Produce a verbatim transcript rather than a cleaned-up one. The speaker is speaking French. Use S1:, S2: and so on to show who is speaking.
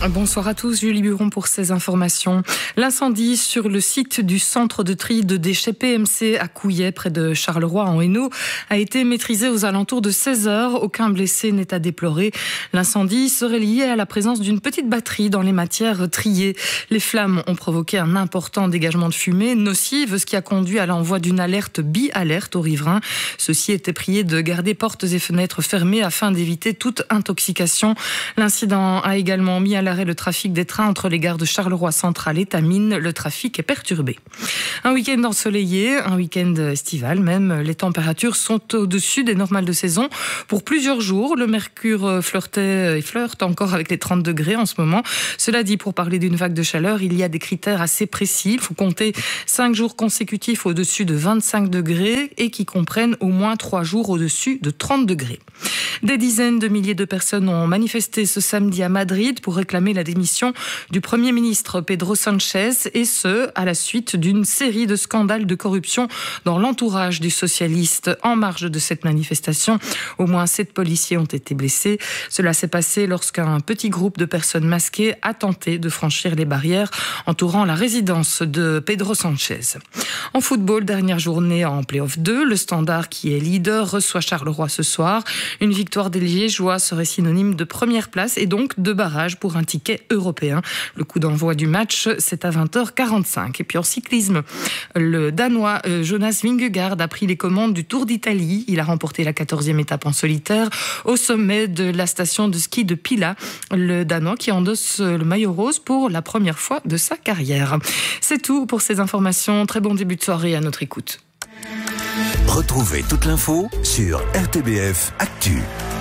S1: Bonsoir à tous, Julie Buron pour ces informations. L'incendie sur le site du centre de tri de déchets P M C à Couillet, près de Charleroi en Hainaut, a été maîtrisé aux alentours de seize heures. Aucun blessé n'est à déplorer. L'incendie serait lié à la présence d'une petite batterie dans les matières triées. Les flammes ont provoqué un important dégagement de fumée nocive, ce qui a conduit à l'envoi d'une alerte bi-alerte aux riverains. Ceux-ci étaient priés de garder portes et fenêtres fermées afin d'éviter toute intoxication. L'incident a également mis à l'arrêt le trafic des trains entre les gares de Charleroi Centrale et Tamines. Le trafic est perturbé. Un week-end ensoleillé, un week-end estival même. Les températures sont au-dessus des normales de saison pour plusieurs jours. Le mercure flirtait et flirte encore avec les trente degrés en ce moment. Cela dit, pour parler d'une vague de chaleur, il y a des critères assez précis. Il faut compter cinq jours consécutifs au-dessus de vingt-cinq degrés et qui comprennent au moins trois jours au-dessus de trente degrés. Des dizaines de milliers de personnes ont manifesté ce samedi à Madrid pour réclamer la démission du Premier ministre Pedro Sánchez, et ce, à la suite d'une série de scandales de corruption dans l'entourage du socialiste. En marge de cette manifestation, au moins sept policiers ont été blessés. Cela s'est passé lorsqu'un petit groupe de personnes masquées a tenté de franchir les barrières entourant la résidence de Pedro Sánchez. En football, dernière journée en play-off deux, le Standard, qui est leader, reçoit Charleroi ce soir. Une victoire des Liégeois serait synonyme de première place et donc de barrage pour un ticket européen. Le coup d'envoi du match, c'est à vingt heures quarante-cinq. Et puis en cyclisme, le Danois euh, Jonas Vingegaard a pris les commandes du Tour d'Italie. Il a remporté la quatorzième étape en solitaire au sommet de la station de ski de Pila. Le Danois qui endosse le maillot rose pour la première fois de sa carrière. C'est tout pour ces informations. Très bon début de soirée à notre écoute.
S2: Retrouvez toute l'info sur R T B F Actu.